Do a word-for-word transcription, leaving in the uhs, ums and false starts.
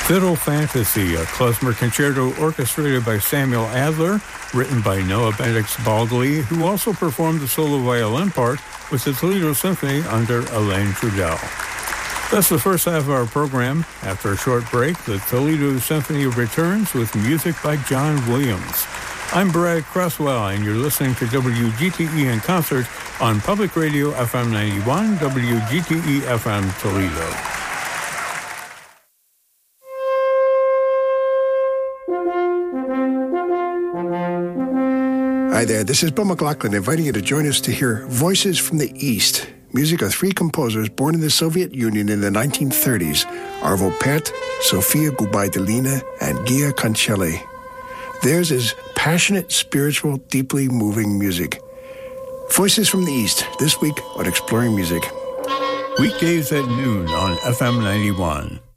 Fiddle Fantasy, a klezmer concerto orchestrated by Samuel Adler, written by Noah Bendix Balgley, who also performed the solo violin part with the Toledo Symphony under Elaine Trudell. That's the first half of our program. After a short break, the Toledo Symphony returns with music by John Williams. I'm Brad Cresswell, and you're listening to W G T E in concert on Public Radio F M ninety-one, W G T E F M Toledo. Hi there, this is Bill McLaughlin inviting you to join us to hear Voices from the East, music of three composers born in the Soviet Union in the nineteen thirties, Arvo Pärt, Sofia Gubaidulina, and Gia Cancelli. Theirs is passionate, spiritual, deeply moving music. Voices from the East, this week on Exploring Music. Weekdays at noon on F M ninety-one.